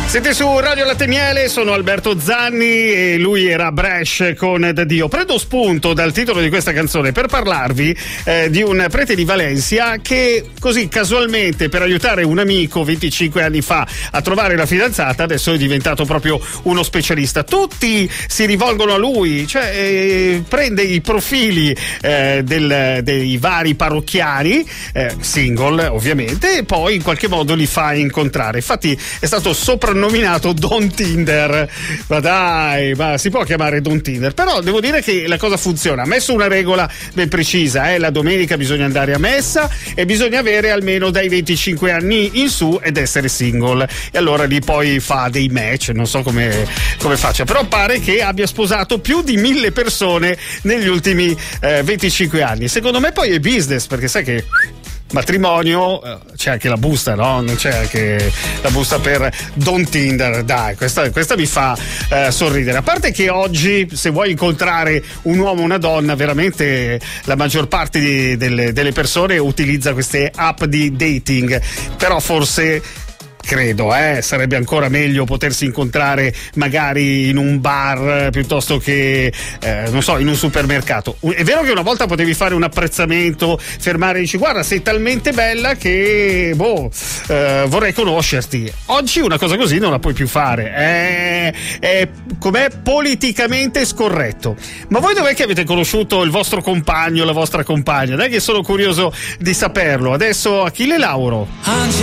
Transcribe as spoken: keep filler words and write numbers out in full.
Siete su Radio Latte Miele, sono Alberto Zanni e lui era Bresh con Da Dio. Prendo spunto dal titolo di questa canzone per parlarvi eh, di un prete di Valencia che così casualmente, per aiutare un amico venticinque anni fa a trovare la fidanzata, adesso è diventato proprio uno specialista. Tutti si rivolgono a lui, cioè eh, prende i profili eh, del, dei vari parrocchiani, eh, single ovviamente, e poi in qualche modo li fa incontrare. Infatti è stato soprannominato Don Tinder. Ma dai, ma si può chiamare Don Tinder? Però devo dire che la cosa funziona. Ha messo una regola ben precisa, eh? La domenica bisogna andare a messa e bisogna avere almeno dai venticinque anni in su ed essere single, e allora lì poi fa dei match, non so come, come faccia, però pare che abbia sposato più di mille persone negli ultimi eh, venticinque anni. Secondo me poi è business, perché sai che matrimonio c'è anche la busta, no? Non c'è anche la busta per Don Tinder. Dai, questa, questa mi fa eh, sorridere. A parte che oggi, se vuoi incontrare un uomo o una donna, veramente la maggior parte di, delle, delle persone utilizza queste app di dating, però forse credo, eh, sarebbe ancora meglio potersi incontrare magari in un bar piuttosto che, eh, non so, in un supermercato. È vero che una volta potevi fare un apprezzamento, fermare e dici guarda, sei talmente bella che, boh, eh, vorrei conoscerti. Oggi una cosa così non la puoi più fare. È, è com'è politicamente scorretto. Ma voi dov'è che avete conosciuto il vostro compagno, la vostra compagna? Dai che sono curioso di saperlo. Adesso Achille Lauro.